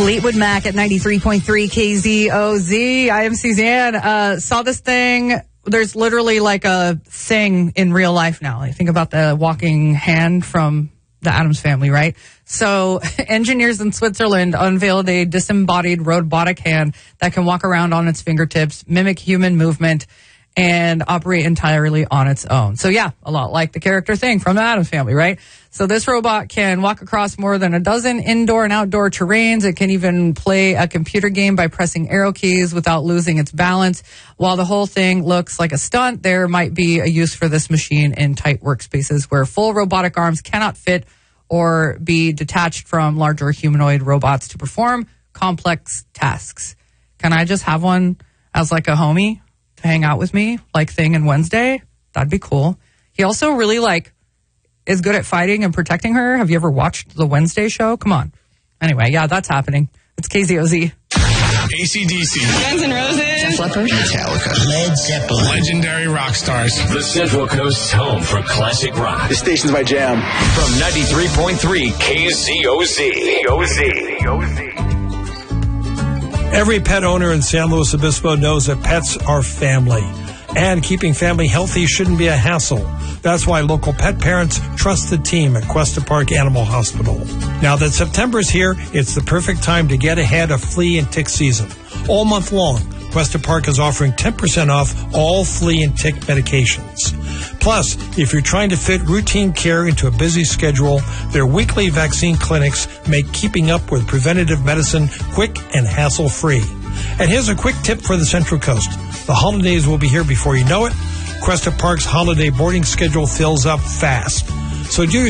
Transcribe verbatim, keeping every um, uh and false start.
Fleetwood Mac at ninety-three point three K Z O Z. I am Suzanne. Uh, saw this thing. There's literally like a thing in real life now. I think about the walking hand from the Addams Family, right? So engineers in Switzerland unveiled a disembodied robotic hand that can walk around on its fingertips, mimic human movement, and operate entirely on its own. So yeah, a lot like the character thing from the Addams Family, right? So this robot can walk across more than a dozen indoor and outdoor terrains. It can even play a computer game by pressing arrow keys without losing its balance. While the whole thing looks like a stunt, there might be a use for this machine in tight workspaces where full robotic arms cannot fit or be detached from larger humanoid robots to perform complex tasks. Can I just have one as like a homie to hang out with me, like Thing and Wednesday? That'd be cool. He also really like is good at fighting and protecting her. Have you ever watched the Wednesday show? Come on. Anyway, yeah, that's happening. It's K Z O Z. A C D C. Guns N' Roses. Def Leppard. Metallica. Led Zeppelin. Legendary rock stars. The Central Coast's home for classic rock. This station's my jam. From ninety-three point three K Z O Z. O Z. O Z. Every pet owner in San Luis Obispo knows that pets are family. And keeping family healthy shouldn't be a hassle. That's why local pet parents trust the team at Cuesta Park Animal Hospital. Now that September's here, it's the perfect time to get ahead of flea and tick season. All month long, Cuesta Park is offering ten percent off all flea and tick medications. Plus, if you're trying to fit routine care into a busy schedule, their weekly vaccine clinics make keeping up with preventative medicine quick and hassle-free. And here's a quick tip for the Central Coast. The holidays will be here before you know it. Cuesta Park's holiday boarding schedule fills up fast. So do